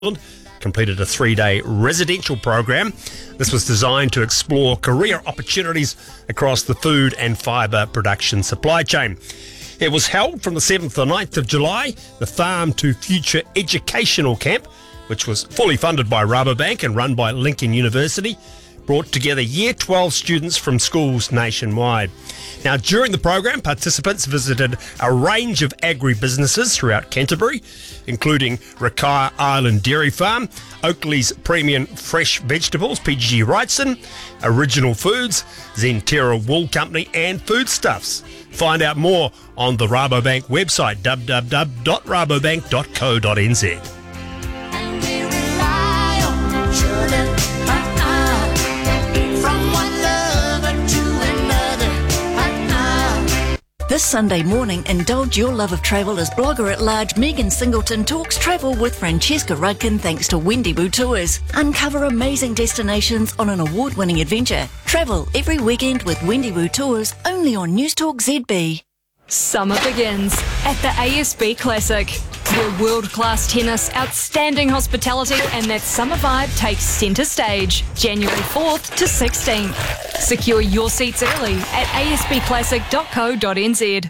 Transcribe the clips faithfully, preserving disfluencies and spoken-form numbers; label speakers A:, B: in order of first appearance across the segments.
A: completed a three-day residential program. This was designed to explore career opportunities across the food and fibre production supply chain. It was held from the seventh to the ninth of July. The Farm to Future Educational Camp, which was fully funded by Rabobank and run by Lincoln University, brought together Year twelve students from schools nationwide. Now, during the program, participants visited a range of agri-businesses throughout Canterbury, including Rakaya Island Dairy Farm, Oakley's Premium Fresh Vegetables, P G G Wrightson, Original Foods, Zenterra Wool Company and Foodstuffs. Find out more on the Rabobank website, w w w dot rabobank dot co dot n z.
B: This Sunday morning, indulge your love of travel as blogger-at-large Megan Singleton talks travel with Francesca Rudkin thanks to Wendigo Tours. Uncover amazing destinations on an award-winning adventure. Travel every weekend with Wendigo Tours, only on Newstalk Z B.
C: Summer begins at the A S B Classic, where world-class tennis, outstanding hospitality and that summer vibe takes centre stage, January fourth to sixteenth. Secure your seats early at a s b classic dot co dot n z.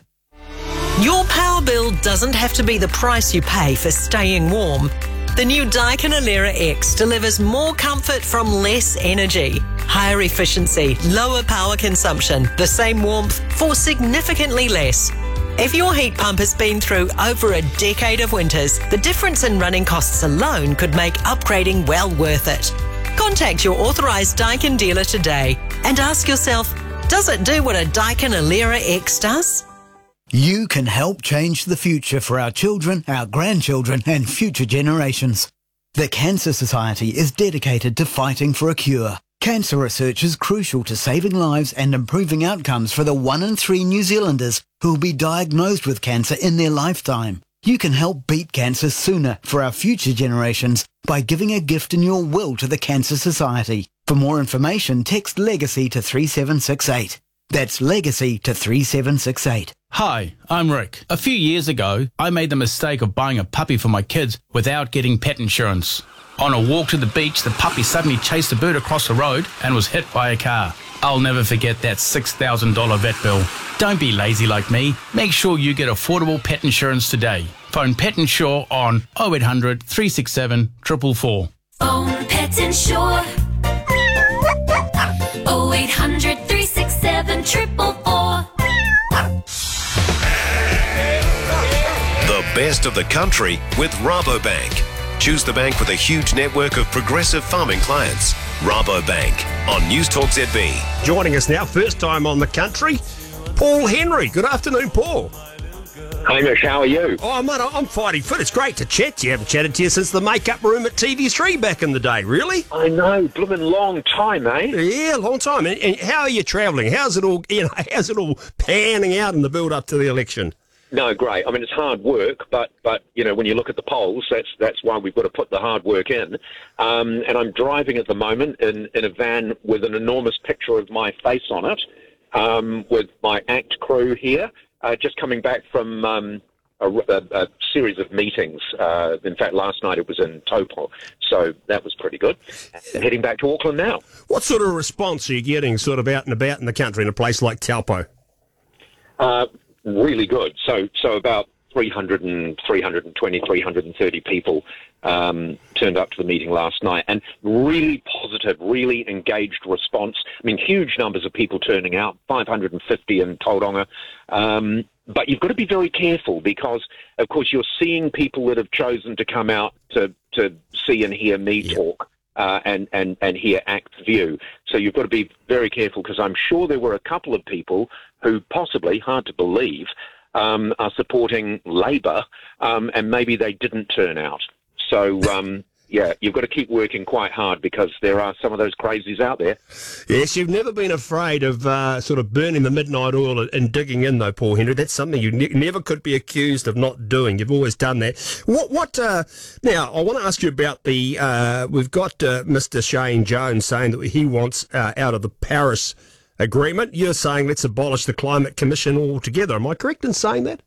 D: Your power bill doesn't have to be the price you pay for staying warm. The new Daikin Alera X delivers more comfort from less energy, higher efficiency, lower power consumption, the same warmth for significantly less. If your heat pump has been through over a decade of winters, the difference in running costs alone could make upgrading well worth it. Contact your authorised Daikin dealer today and ask yourself, does it do what a Daikin Alera X does?
E: You can help change the future for our children, our grandchildren and future generations. The Cancer Society is dedicated to fighting for a cure. Cancer research is crucial to saving lives and improving outcomes for the one in three New Zealanders who will be diagnosed with cancer in their lifetime. You can help beat cancer sooner for our future generations by giving a gift in your will to the Cancer Society. For more information, text LEGACY to three seven six eight. That's LEGACY to three seven six eight.
F: Hi, I'm Rick. A few years ago, I made the mistake of buying a puppy for my kids without getting pet insurance. On a walk to the beach, the puppy suddenly chased a bird across the road and was hit by a car. I'll never forget that six thousand dollars vet bill. Don't be lazy like me. Make sure you get affordable pet insurance today. Phone Pet Insure on oh eight hundred, three six seven, four four four.
G: Phone Pet Insure oh eight hundred, three six seven, four four four.
H: The best of the country with Rabobank. Choose the bank with a huge network of progressive farming clients. Rabobank on Newstalk Z B.
A: Joining us now, first time on the country, Paul Henry. Good afternoon, Paul.
I: Hamish, how are you?
A: Oh, mate, I'm fighting fit. It's great to chat to you. I haven't chatted to you since the makeup room at T V three back in the day, really?
I: I know, blooming long time, eh?
A: Yeah, long time. And, and how are you travelling? How's it all, you know, how's it all panning out in the build-up to the election?
I: No, great. I mean, it's hard work, but, but you know, when you look at the polls, that's that's why we've got to put the hard work in. Um, and I'm driving at the moment in, in a van with an enormous picture of my face on it, um, with my ACT crew here, uh, just coming back from um, a, a, a series of meetings. Uh, in fact, last night it was in Taupo, so that was pretty good. And heading back to Auckland now.
A: What sort of response are you getting sort of out and about in the country in a place like Taupo?
I: Uh, Really good. So, so about three hundred and three hundred twenty, three hundred thirty people um, turned up to the meeting last night, and really positive, really engaged response. I mean, huge numbers of people turning out, five hundred fifty in Tauranga. Um, but you've got to be very careful because, of course, you're seeing people that have chosen to come out to, to see and hear me
A: yeah.
I: talk. Uh, and, and, and hear ACT's view. So you've got to be very careful because I'm sure there were a couple of people who possibly, hard to believe, um, are supporting Labour um, and maybe they didn't turn out. So, um, yeah, you've got to keep working quite hard because there are some of those crazies out there.
A: Yes, you've never been afraid of uh, sort of burning the midnight oil and digging in, though, Paul Henry. That's something you ne- never could be accused of not doing. You've always done that. What? What? Uh, now, I want to ask you about the. Uh, we've got uh, Mister Shane Jones saying that he wants uh, out of the Paris Agreement. You're saying let's abolish the Climate Commission altogether. Am I correct in saying that?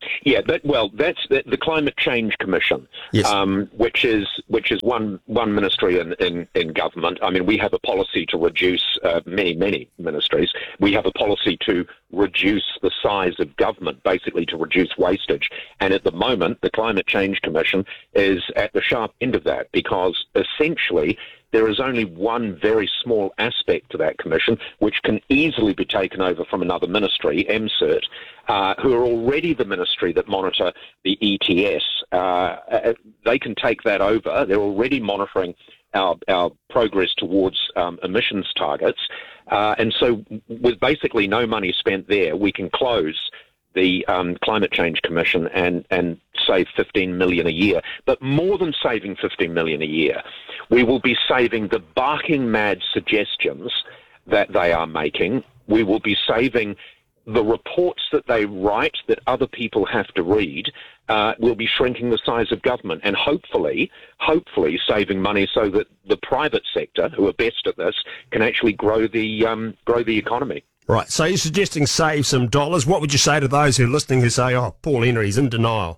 I: Yeah, but, well, that's the, the Climate Change Commission,
A: yes.
I: um, which is which is one one ministry in, in, in government. I mean, we have a policy to reduce uh, many many ministries. We have a policy to reduce the size of government, basically to reduce wastage. And at the moment, the Climate Change Commission is at the sharp end of that, because essentially there is only one very small aspect to that commission which can easily be taken over from another ministry, M CERT, uh, who are already the ministry that monitor the E T S. Uh, they can take that over. They're already monitoring our, our progress towards um, emissions targets. Uh, and so with basically no money spent there, we can close the um, Climate Change Commission and, and save fifteen million dollars a year. But more than saving fifteen million dollars a year, we will be saving the barking mad suggestions that they are making. We will be saving the reports that they write that other people have to read. Uh, we'll be shrinking the size of government and hopefully, hopefully saving money so that the private sector, who are best at this, can actually grow the um, grow the economy.
A: Right, so you're suggesting save some dollars. What would you say to those who are listening who say, oh, Paul Henry's in denial?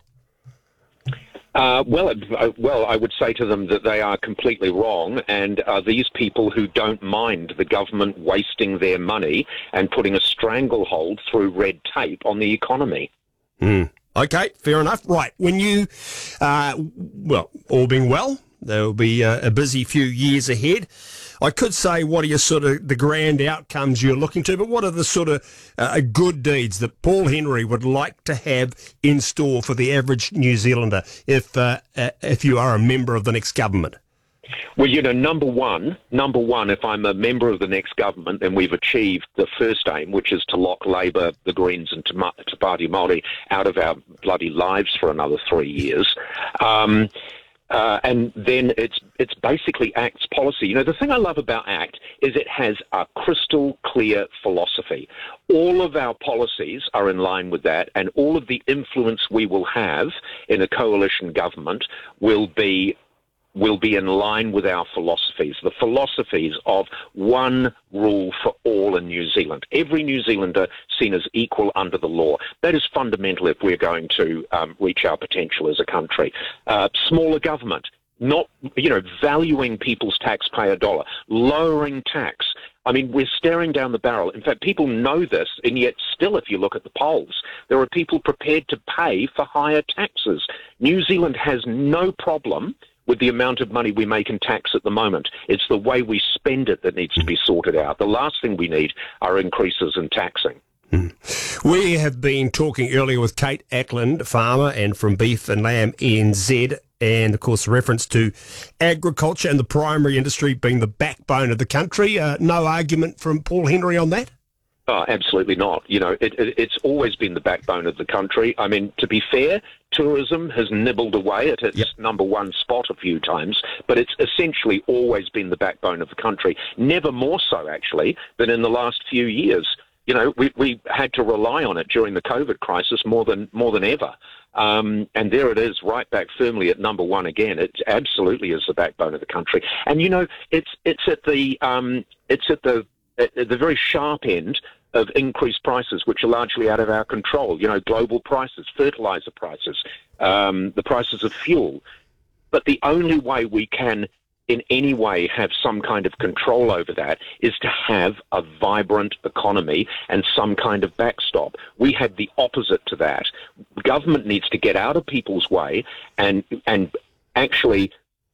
I: Uh, well, uh, well, I would say to them that they are completely wrong, and are these people who don't mind the government wasting their money and putting a stranglehold through red tape on the economy.
A: Mm. Okay, fair enough. Right, when you, uh, well, all being well, there will be uh, a busy few years ahead. I could say, what are your sort of the grand outcomes you're looking to, but what are the sort of uh, good deeds that Paul Henry would like to have in store for the average New Zealander if uh, uh, if you are a member of the next government?
I: Well, you know, number one, number one, if I'm a member of the next government, then we've achieved the first aim, which is to lock Labour, the Greens and Te Pāti Māori out of our bloody lives for another three years. Um Uh, and then it's it's basically ACT's policy. You know, the thing I love about ACT is it has a crystal clear philosophy. All of our policies are in line with that, and all of the influence we will have in a coalition government will be will be in line with our philosophies, the philosophies of one rule for all in New Zealand. Every New Zealander seen as equal under the law. That is fundamental if we're going to um, reach our potential as a country. Uh, smaller government, not, you know, valuing people's taxpayer dollar, lowering tax. I mean, we're staring down the barrel. In fact, people know this, and yet still, if you look at the polls, there are people prepared to pay for higher taxes. New Zealand has no problem with the amount of money we make in tax at the moment. It's the way we spend it that needs to be sorted out. The last thing we need are increases in taxing.
A: Mm. We have been talking earlier with Kate Ackland, farmer, and from Beef and Lamb N Z, and of course reference to agriculture and the primary industry being the backbone of the country. Uh, no argument from Paul Henry on that?
I: Oh, absolutely not. You know, it, it, it's always been the backbone of the country. I mean, to be fair, tourism has nibbled away at its yep. number one spot a few times, but it's essentially always been the backbone of the country. Never more so, actually, than in the last few years. You know, we, we had to rely on it during the COVID crisis more than more than ever. Um, and there it is, right back firmly at number one again. It absolutely is the backbone of the country. And, you know, it's it's at the um, it's at the at the very sharp end of increased prices, which are largely out of our control. You know, global prices, fertilizer prices, um, the prices of fuel. But the only way we can in any way have some kind of control over that is to have a vibrant economy and some kind of backstop. We have the opposite to that. Government needs to get out of people's way and and actually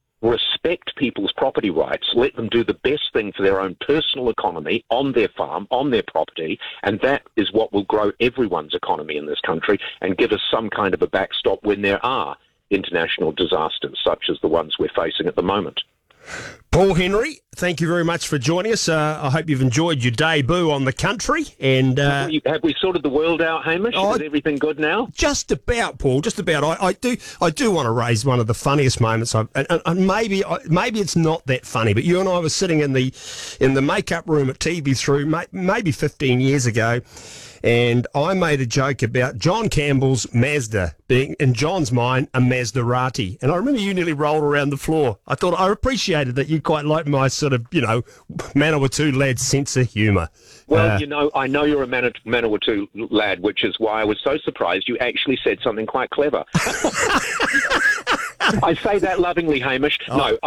I: respect people's property rights, let them do the best thing for their own personal economy on their farm, on their property, and that is what will grow everyone's economy in this country and give us some kind of a backstop when there are international disasters such as the ones we're facing at the moment.
A: Paul Henry, thank you very much for joining us. Uh, I hope you've enjoyed your debut on the country. And uh,
I: have, we, have we sorted the world out, Hamish? Oh, is everything good now?
A: Just about, Paul. Just about. I, I do. I do want to raise one of the funniest moments. I've, and, and maybe, maybe it's not that funny. But you and I were sitting in the in the makeup room at T V through maybe fifteen years ago. And I made a joke about John Campbell's Mazda being, in John's mind, a Maserati. And I remember you nearly rolled around the floor. I thought I appreciated that you you quite like my sort of, you know, Manawatu lad sense of humour.
I: Well,
A: Uh,
I: you know, I know you're a Mana- Manawatu lad, which is why I was so surprised you actually said something quite clever. I say that lovingly, Hamish. No,